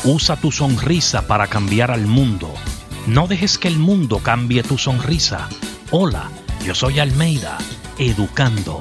Usa tu sonrisa para cambiar al mundo. No dejes que el mundo cambie tu sonrisa. Hola, yo soy Almeida, educando.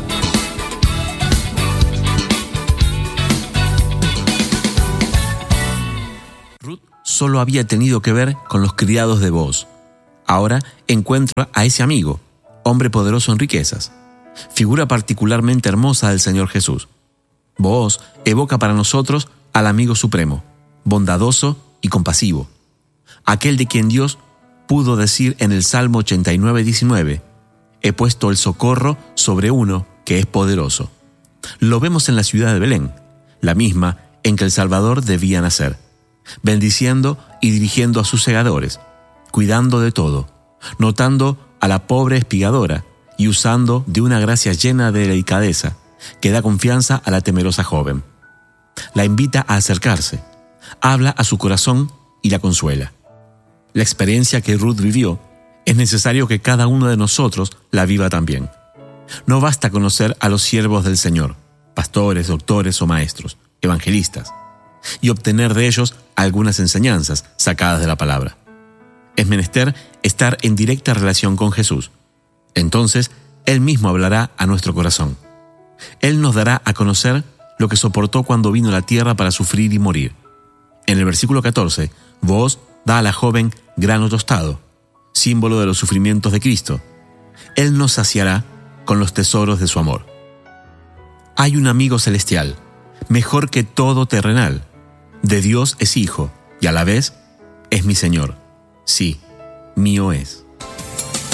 Ruth solo había tenido que ver con los criados de Booz. Ahora encuentra a ese amigo, hombre poderoso en riquezas, figura particularmente hermosa del Señor Jesús. Booz evoca para nosotros al amigo supremo, bondadoso y compasivo, aquel de quien Dios pudo decir en el Salmo 89:19, he puesto el socorro sobre uno que es poderoso. Lo vemos en la ciudad de Belén, la misma en que el Salvador debía nacer, bendiciendo y dirigiendo a sus segadores, cuidando de todo, notando a la pobre espigadora y usando de una gracia llena de delicadeza que da confianza a la temerosa joven. La invita a acercarse, habla a su corazón y la consuela. La experiencia que Ruth vivió, es necesario que cada uno de nosotros la viva también. No basta conocer a los siervos del Señor, pastores, doctores o maestros, evangelistas, y obtener de ellos algunas enseñanzas sacadas de la palabra. Es menester estar en directa relación con Jesús. Entonces, Él mismo hablará a nuestro corazón. Él nos dará a conocer lo que soportó cuando vino a la tierra para sufrir y morir. En el versículo 14, Booz da a la joven grano tostado, símbolo de los sufrimientos de Cristo. Él nos saciará con los tesoros de su amor. Hay un amigo celestial, mejor que todo terrenal. De Dios es hijo y a la vez es mi Señor. Sí, mío es.